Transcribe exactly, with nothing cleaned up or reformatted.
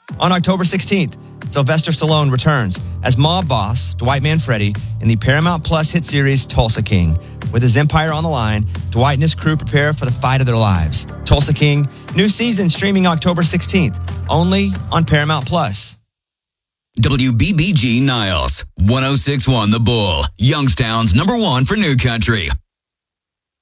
On October sixteenth, Sylvester Stallone returns as mob boss Dwight Manfredi in the Paramount Plus hit series Tulsa King. With his empire on the line, Dwight and his crew prepare for the fight of their lives. Tulsa King, new season streaming October sixteenth, only on Paramount Plus. W B B G Niles, one oh six point one The Bull, Youngstown's number one for New Country.